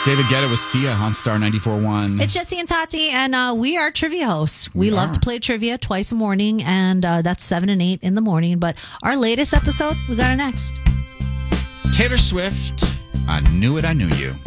David Guetta with Sia on Star 94.1. It's Jesse and Tati, and we are trivia hosts. We love to play trivia twice a morning, and that's 7 and 8 in the morning. But our latest episode, we got it next. Taylor Swift, I Knew It, I Knew You.